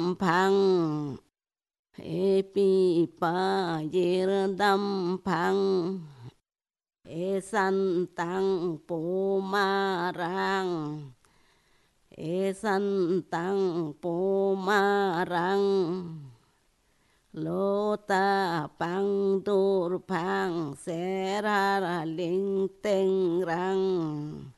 phang epi pa yer đam phang e san tăng po ma rang e san tăng po ma rang lô ta pang dur phang se ra linh teng rang